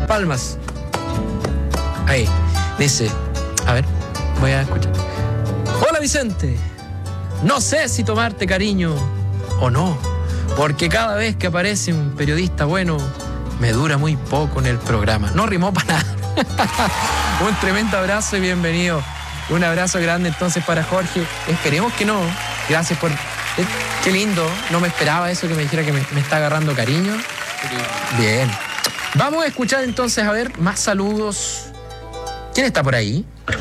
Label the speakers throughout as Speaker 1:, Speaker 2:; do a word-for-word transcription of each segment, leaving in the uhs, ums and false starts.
Speaker 1: palmas. Ahí, dice, a ver, voy a escuchar. Hola Vicente, no sé si tomarte cariño o no, porque cada vez que aparece un periodista bueno, me dura muy poco en el programa. No rimó para nada. Un tremendo abrazo y bienvenido. Un abrazo grande entonces para Jorge. Esperemos que no. Gracias por... Eh, qué lindo. No me esperaba eso, que me dijera que me, me está agarrando cariño. Bien. Vamos a escuchar entonces, a ver, más saludos. ¿Quién está por ahí?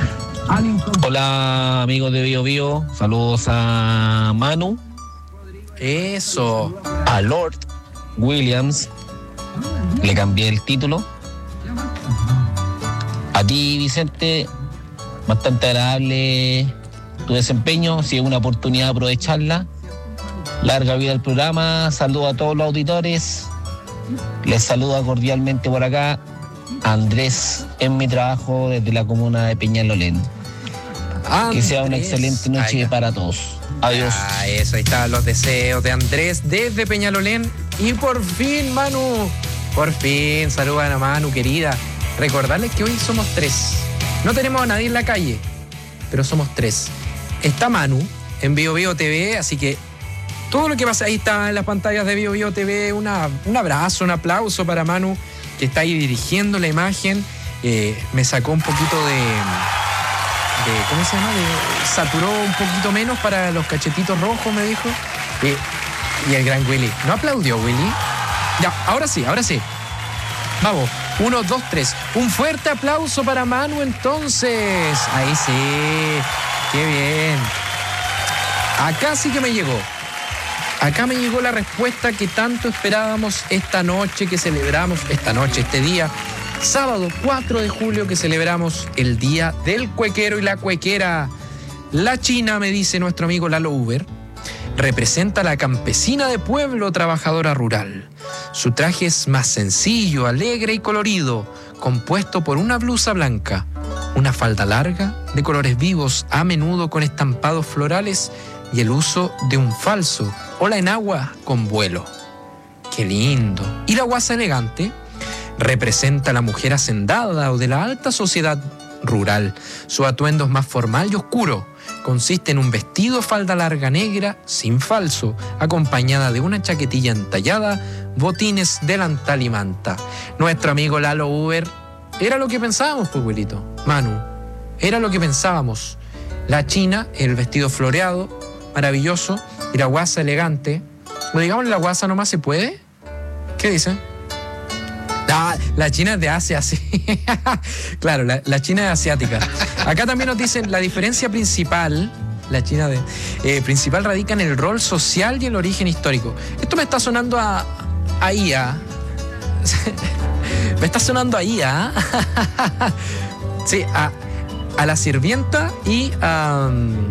Speaker 2: Hola amigos de Bio Bio. Saludos a Manu.
Speaker 1: Eso.
Speaker 2: A Lord Williams. Le cambié el título. A ti, Vicente, bastante agradable tu desempeño. Si es una oportunidad, aprovecharla. Larga vida al programa. Saludo a todos los auditores. Les saluda cordialmente por acá Andrés en mi trabajo desde la comuna de Peñalolén. Andrés. Que sea una excelente noche Ay, para todos. Adiós.
Speaker 1: Ah, eso, ahí están los deseos de Andrés desde Peñalolén. Y por fin, Manu, por fin, saludan a Manu, querida. Recordarles que hoy somos tres. No tenemos a nadie en la calle, pero somos tres. Está Manu en Bio Bio T V, así que todo lo que pasa ahí está en las pantallas de Bio Bio T V. Una, un abrazo, un aplauso para Manu, que está ahí dirigiendo la imagen. Eh, me sacó un poquito de, de... ¿Cómo se llama? De, saturó un poquito menos para los cachetitos rojos, me dijo. Eh, y el gran Willy. ¿No aplaudió, Willy? Ya, ahora sí, ahora sí. Vamos, uno, dos, tres. Un fuerte aplauso para Manu entonces. Ahí sí, qué bien. Acá sí que me llegó. Acá me llegó la respuesta que tanto esperábamos esta noche que celebramos, esta noche, este día, sábado cuatro de julio, que celebramos el Día del Cuequero y la Cuequera. La China, me dice nuestro amigo Lalo Uber, representa a la campesina de pueblo trabajadora rural. Su traje es más sencillo, alegre y colorido, compuesto por una blusa blanca, una falda larga de colores vivos, a menudo con estampados florales, y el uso de un falso o la enagua con vuelo. ¡Qué lindo! Y la guasa elegante representa a la mujer hacendada o de la alta sociedad rural. Su atuendo es más formal y oscuro. Consiste en un vestido falda larga negra, sin falso, acompañada de una chaquetilla entallada, botines, delantal y manta. Nuestro amigo Lalo Uber, era lo que pensábamos, pues, abuelito. Manu, era lo que pensábamos. La China, el vestido floreado, maravilloso, y la guasa elegante. No digamos la guasa nomás, ¿se puede? ¿Qué dicen? Ah, la China es de Asia, sí. Claro, la, la China es asiática. Acá también nos dicen la diferencia principal, la China de, eh, principal radica en el rol social y el origen histórico. Esto me está sonando a, a I A. Me está sonando a I A. Sí, a, a la sirvienta y a...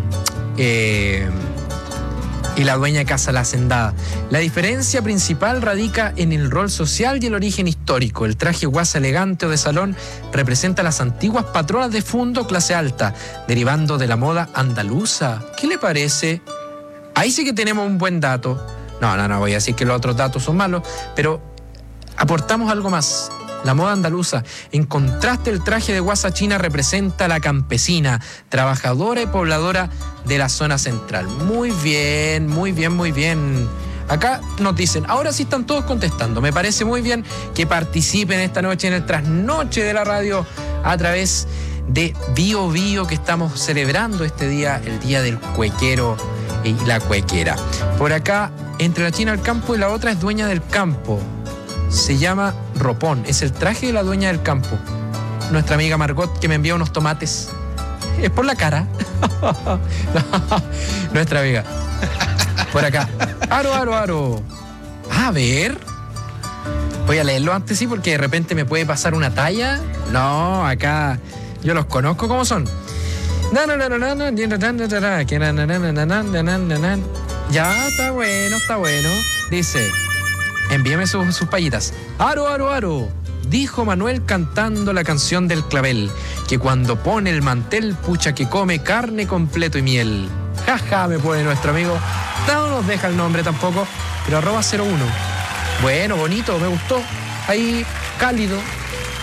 Speaker 1: Eh, y la dueña de casa, la hacendada. La diferencia principal radica en el rol social y el origen histórico. El traje guasa elegante o de salón representa a las antiguas patronas de fondo clase alta, derivando de la moda andaluza. ¿Qué le parece? Ahí sí que tenemos un buen dato. No, no, no voy a decir que los otros datos son malos, pero aportamos algo más. La moda andaluza. En contraste, el traje de guasa china representa a la campesina, trabajadora y pobladora de la zona central. Muy bien, muy bien, muy bien. Acá nos dicen, ahora sí están todos contestando. Me parece muy bien que participen esta noche en el trasnoche de la radio a través de Bio Bio, que estamos celebrando este día, el Día del Cuequero y la Cuequera. Por acá, entre la China al campo y la otra es dueña del campo. Se llama ropón, es el traje de la dueña del campo. Nuestra amiga Margot, que me envía unos tomates. Es por la cara. No, nuestra amiga. Por acá. Aro, aro, aro. A ver. Voy a leerlo antes, sí, porque de repente me puede pasar una talla. No, acá yo los conozco como son. Ya, está bueno, está bueno. Dice... Envíame sus, sus payitas. Aro, aro, aro. Dijo Manuel cantando la canción del clavel, que cuando pone el mantel, pucha que come carne completo y miel. Jaja, ja, me pone nuestro amigo. No nos deja el nombre tampoco, pero arroba cero uno. Bueno, bonito, me gustó. Ahí, cálido.